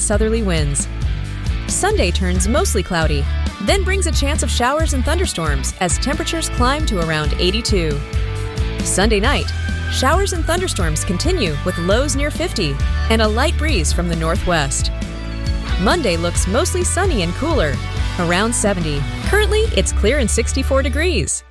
southerly winds. Sunday turns mostly cloudy, then brings a chance of showers and thunderstorms as temperatures climb to around 82. Sunday night, showers and thunderstorms continue with lows near 50 and a light breeze from the northwest. Monday looks mostly sunny and cooler, around 70. Currently, it's clear and 64 degrees.